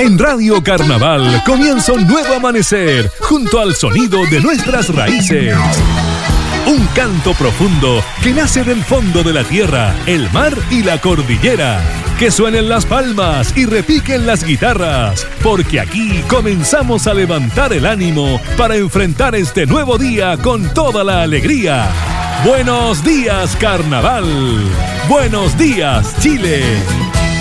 En Radio Carnaval comienza un nuevo amanecer junto al sonido de nuestras raíces. Un canto profundo que nace del fondo de la tierra, el mar y la cordillera. Que suenen las palmas y repiquen las guitarras, porque aquí comenzamos a levantar el ánimo para enfrentar este nuevo día con toda la alegría. Buenos días, Carnaval. Buenos días, Chile.